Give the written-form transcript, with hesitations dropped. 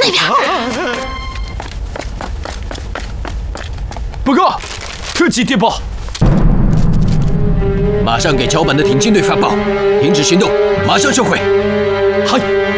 那边。 报告，特级电报。 马上给桥本的挺进队发报，停止行动，马上收回。 嗨。